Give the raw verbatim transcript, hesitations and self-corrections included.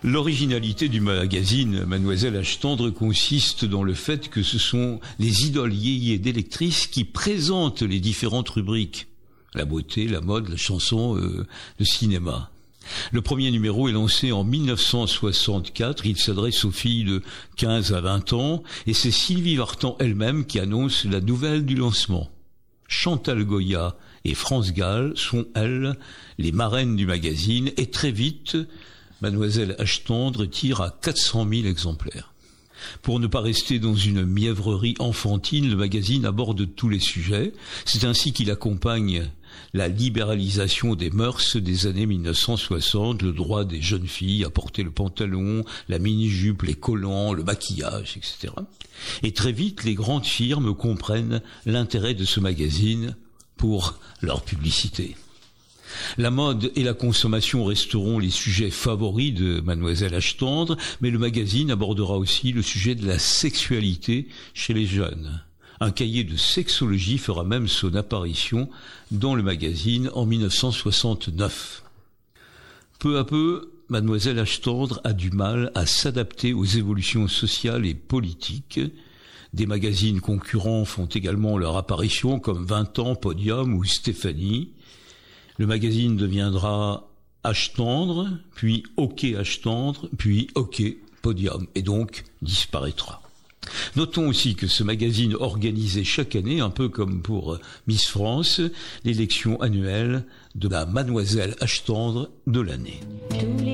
L'originalité du magazine Mademoiselle H Tendre consiste dans le fait que ce sont les idoles yéyés d'électrices qui présentent les différentes rubriques. La beauté, la mode, la chanson, euh, le cinéma. Le premier numéro est lancé en mille neuf cent soixante-quatre, il s'adresse aux filles de quinze à vingt ans, et c'est Sylvie Vartan elle-même qui annonce la nouvelle du lancement. Chantal Goya et France Gall sont, elles, les marraines du magazine, et très vite, Mademoiselle H Tendre tire à quatre cent mille exemplaires. Pour ne pas rester dans une mièvrerie enfantine, le magazine aborde tous les sujets. C'est ainsi qu'il accompagne la libéralisation des mœurs des années mille neuf cent soixante, le droit des jeunes filles à porter le pantalon, la mini-jupe, les collants, le maquillage, et cetera. Et très vite, les grandes firmes comprennent l'intérêt de ce magazine pour leur publicité. La mode et la consommation resteront les sujets favoris de Mademoiselle H Tendre, mais le magazine abordera aussi le sujet de la sexualité chez les jeunes. Un cahier de sexologie fera même son apparition dans le magazine en mille neuf cent soixante-neuf. Peu à peu, Mademoiselle H Tendre a du mal à s'adapter aux évolutions sociales et politiques. Des magazines concurrents font également leur apparition, comme vingt ans, Podium ou Stéphanie. Le magazine deviendra H Tendre, puis OK H Tendre, puis OK Podium, et donc disparaîtra. Notons aussi que ce magazine organisait chaque année, un peu comme pour Miss France, l'élection annuelle de la Mademoiselle H Tendre de l'année.